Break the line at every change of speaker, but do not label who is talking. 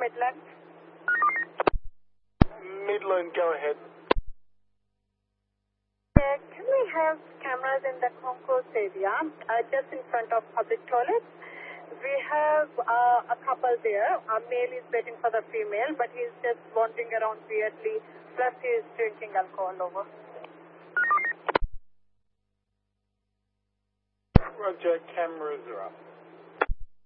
Midland.
Midland, go ahead.
Can we have cameras in the concourse area, just in front of public toilets? We have a couple there. A male is waiting for the female, but he's just wandering around weirdly, plus he is drinking alcohol over.
Roger, cameras are up.